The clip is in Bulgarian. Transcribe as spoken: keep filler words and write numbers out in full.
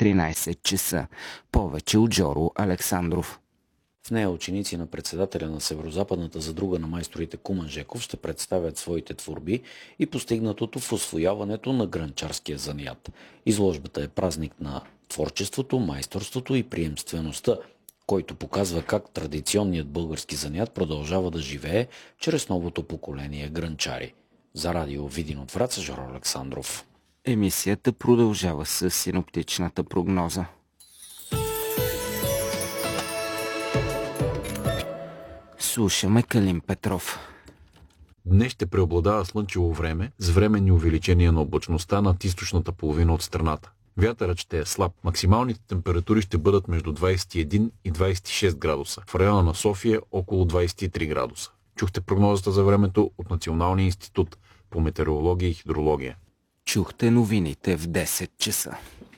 тринайсет часа. Повече от Жоро Александров. В нея ученици на председателя на Северозападната задруга на майсторите Куман Жеков ще представят своите творби и постигнатото в усвояването на грънчарския занаят. Изложбата е празник на творчеството, майсторството и приемствеността, който показва как традиционният български занаят продължава да живее чрез новото поколение грънчари. За радио Видин от Враца, Жоро Александров. Емисията продължава с синоптичната прогноза. Слушаме Калин Петров. Днес ще преобладава слънчево време с временни увеличения на облачността над източната половина от страната. Вятърът ще е слаб. Максималните температури ще бъдат между двайсет и един и двайсет и шест градуса. В района на София около двайсет и три градуса. Чухте прогнозата за времето от Националния институт по метеорология и хидрология. Чухте новините в десет часа.